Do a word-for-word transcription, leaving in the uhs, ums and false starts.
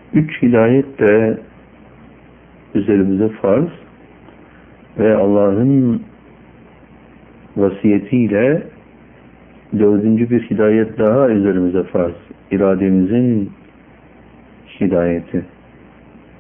Üç hidayet de üzerimize farz ve Allah'ın vasiyetiyle dördüncü bir hidayet daha üzerimize farz. İrademizin hidayeti.